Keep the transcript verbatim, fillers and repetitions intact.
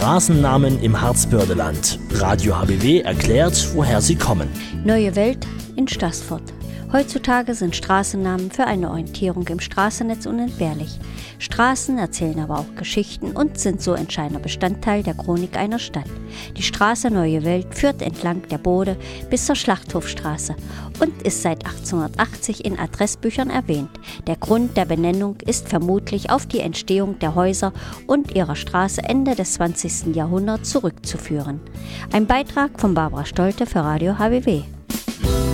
Straßennamen im Harzbördeland. Radio H B W erklärt, woher sie kommen. Neue Welt in Staßfurt. Heutzutage sind Straßennamen für eine Orientierung im Straßennetz unentbehrlich. Straßen erzählen aber auch Geschichten und sind so entscheidender Bestandteil der Chronik einer Stadt. Die Straße Neue Welt führt entlang der Bode bis zur Schlachthofstraße und ist seit achtzehnhundertachtzig in Adressbüchern erwähnt. Der Grund der Benennung ist vermutlich auf die Entstehung der Häuser und ihrer Straße Ende des zwanzigsten Jahrhunderts zurückzuführen. Ein Beitrag von Barbara Stolte für Radio H B W.